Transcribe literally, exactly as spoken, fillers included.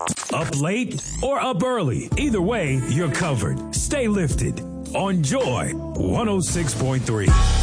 Up late or up early, either way, you're covered. Stay lifted on Joy one oh six point three.